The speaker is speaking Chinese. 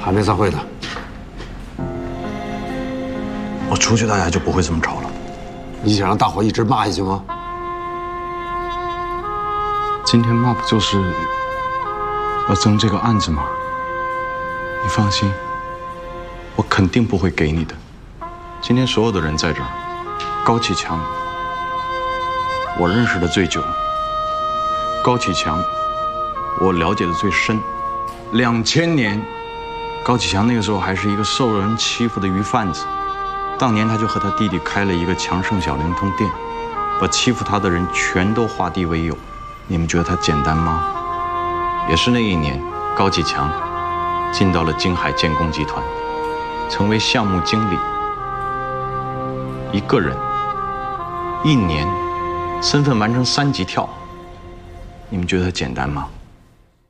还没散会呢。 我出去，大家就不会这么吵了。 你想让大伙一直骂下去吗？ 今天骂不就是要争这个案子吗？你放心，我肯定不会给你的。今天所有的人在这儿，高启强，我认识的最久；高启强，我了解的最深。2000年，高启强那个时候还是一个受人欺负的鱼贩子，当年他就和他弟弟开了一个强盛小灵通店，把欺负他的人全都化敌为友。你们觉得他简单吗？也是那一年，高启强进到了京海建工集团，成为项目经理。一个人1年身份完成3级跳，你们觉得他简单吗？